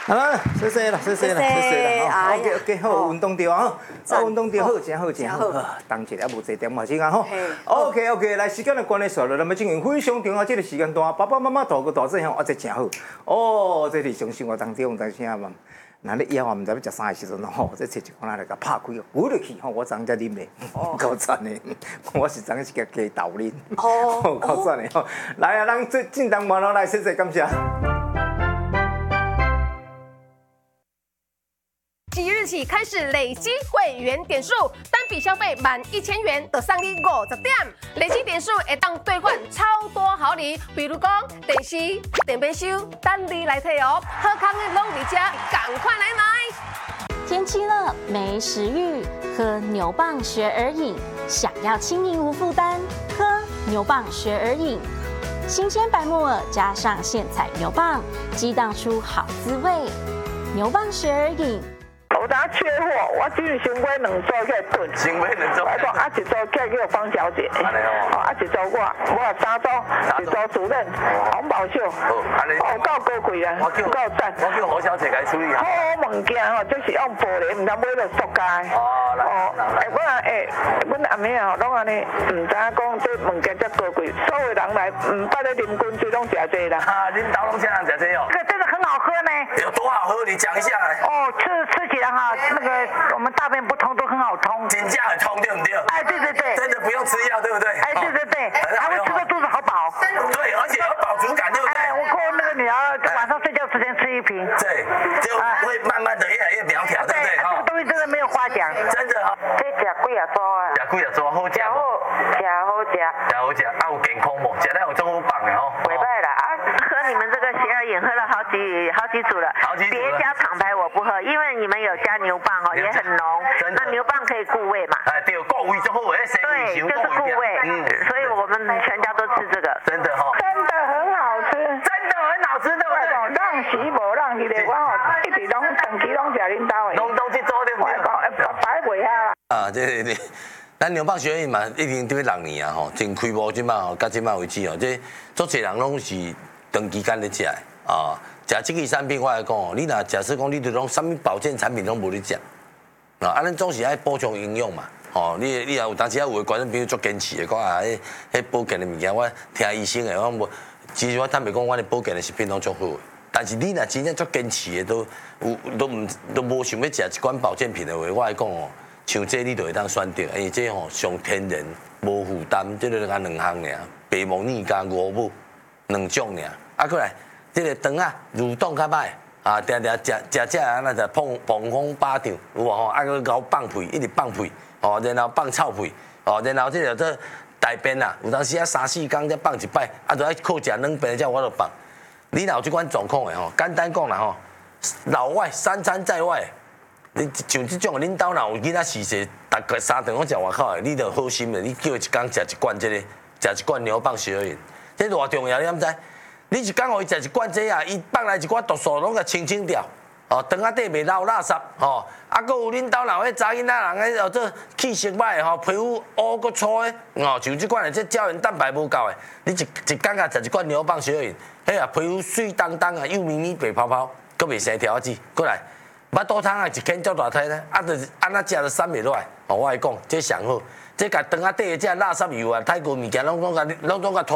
好啦，谢谢啦。OK， 好，运动着吼，运动着好，真好。当一日也无坐点嘛，时间吼。OK， 来时间的关系，所以咱们进行非常重要这个时间段，爸爸妈妈大哥大姐吼，这真好。这日常生活当中，但是啊嘛，那你以后唔知要食啥的时阵吼，这摕一罐来甲拍开，滚落去吼，我昨才啉的，够赞的。我是昨是甲鸡豆啉，够赞的吼。来啊，咱这进当网络来，谢谢感谢。 即日起开始累积会员点数，单笔消费满1000元就送你50点，累积点数会当兑换超多好礼，比如讲电视、电冰箱，等你来摕哦。好康的拢伫这，赶快来买！ 天气热没食欲，喝牛蒡学而饮。想要轻盈无负担，喝牛蒡学而饮。新鲜白木耳加上现采牛蒡，激荡出好滋味。牛蒡学而饮。 有当缺货，我只是先买2组起来炖。 先买2组。 我讲1组起来叫方小姐。 安尼哦。 1组我3组，1组主任洪宝秀。 好，安尼。 够高贵啊，够赞。 我叫何小姐来处理好。 好物件吼，就是用玻璃，唔通买到塑胶。阮阿妹吼，拢安尼，唔知影讲这物件遮高贵，所有人来唔捌咧啉滚水拢食这啦。 恁兜拢啥人食这哦？ 这个真的很好喝呢。 有多好喝？你讲一下来。 吃起来哈，那个我们大便不通都很好通。 真正很通，对不对？ 对。 真的不用吃药，对不对？ 对。还会吃到肚子好饱。 对，而且有饱足感，对不对？ 我跟我那个女儿晚上睡觉之前吃1瓶。 对，就会慢慢的越来越苗条，对不对？ 这个东西真的没有话讲。 真的哈。 这吃几啊组啊？ 吃几啊组，好吃无？好吃，有健康无？吃得有这么棒的吼。 袂歹啦喝你们这个邪儿饮喝了好几组了。别家厂牌我不喝，因为你们有加牛蒡哦，也很浓。那牛蒡可以固胃嘛？ 对，固胃就好， 对，就是固胃。所以我们全家都吃这个。 真的哈。真的很好吃，对不对？ 让时无让时的，我吼一直拢长期拢食恁兜的。 拢去做对不对？ 摆袂下。 这。咱牛蒡学院嘛，已经伫要6年啊吼，从开幕即摆吼，到即摆为止吼，这足侪人拢是长期间咧食的啊。食即个产品，我来讲哦，你若假设讲你对拢啥物保健产品拢无咧食啊，咱总是爱补充营养嘛。哦，你也有当时有诶观众朋友足坚持的，讲迄保健的物件，我听医生的，我无，其实我坦白讲，我的保健的食品拢足好的。但是你若真正足坚持的，都无想要食一款保健品的话，我来讲哦。像这你就会当选择，因为这吼上天然，无负担，这个讲2项尔，白木耳加五母2种尔。过来，这个肠啊蠕动较歹，定食那就碰风巴掌，有无吼？个搞放屁，一直放屁，然后放臭屁，然后这个大便啊，有当时3、4天才放一摆，就爱靠食2便才有法度放。你若有这款状况的吼，简单讲啦吼，老外3餐在外。你像这种，恁兜若有囡仔饲势，大概3顿拢食外口的，你就好心的，你叫伊一工食一罐这个，食一罐牛蒡学而饮，这偌重要，你敢知？你一工互伊食一罐这啊，伊放来一寡毒素拢甲清掉，肠仔底袂捞垃圾，搁有恁兜若迄查囡仔人迄做气色歹吼，皮肤乌搁粗的，像这款的这胶原蛋白无够的，你一工甲食一罐牛蒡学而饮，迄啊皮肤水当当啊，幼咪咪白泡泡，搁袂生条子，过来。巴肚汤啊，一啃足大体咧，就是安那食就散袂落来。我来讲，这上好，这甲肠仔底的这垃圾油啊、太过物件，拢甲